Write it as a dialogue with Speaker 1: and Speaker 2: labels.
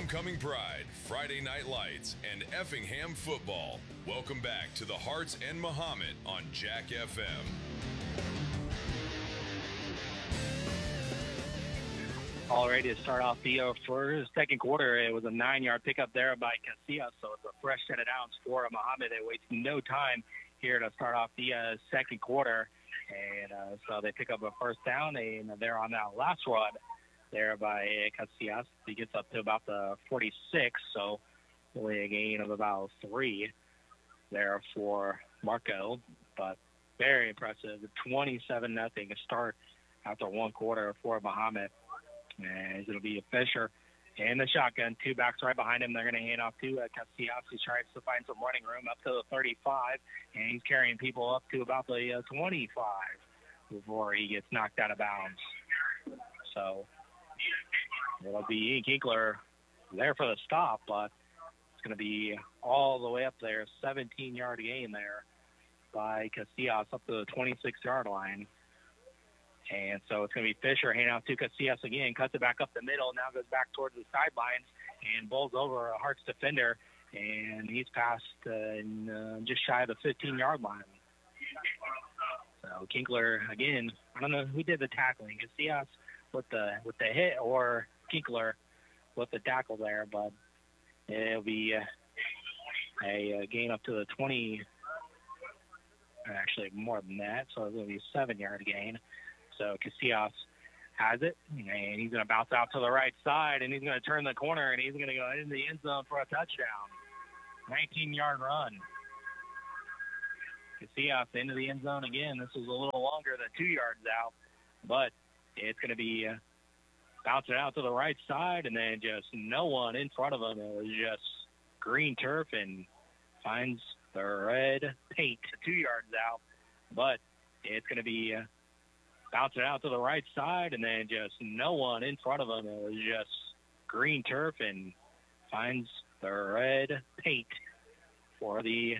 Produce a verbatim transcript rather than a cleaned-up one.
Speaker 1: Homecoming Pride, Friday Night Lights, and Effingham football. Welcome back to the Hearts and Muhammad on Jack F M.
Speaker 2: All ready to start off the uh, first second quarter. It was a nine-yard pickup there by Casillas, so it's a fresh set of downs for Muhammad. They waste no time here to start off the uh, second quarter, and uh, so they pick up a first down, and they're on that last run there by Casillas. He gets up to about the forty-six, so only a gain of about three there for Marco, but very impressive. twenty-seven nothing start after one quarter for Muhammad. And it'll be a Fisher in the shotgun. Two backs right behind him. They're going to hand off to uh, Casillas, who tries to find some running room up to the thirty-five, and he's carrying people up to about the uh, twenty-five before he gets knocked out of bounds. So it'll be Kinkler there for the stop, but it's going to be all the way up there, seventeen-yard gain there by Casillas up to the twenty-six-yard line. And so it's going to be Fisher handing out to Casillas again, cuts it back up the middle, now goes back towards the sidelines and bowls over a Hearts defender, and he's passed uh, in, uh, just shy of the fifteen-yard line. So Kinkler, again, I don't know who did the tackling, Casillas with the, with the hit or Kinkler with the tackle there, but it'll be uh, a, a gain up to the twenty, actually more than that, so it's going to be a seven-yard gain. So Casillas has it, and he's going to bounce out to the right side, and he's going to turn the corner, and he's going to go into the end zone for a touchdown. nineteen-yard run. Casillas into the end zone again. This was a little longer than two yards out, but it's going to be uh, bouncing out to the right side, and then just no one in front of him. It was just green turf and finds the red paint two yards out, but it's going to be uh, bouncing out to the right side, and then just no one in front of him. It was just green turf and finds the red paint for the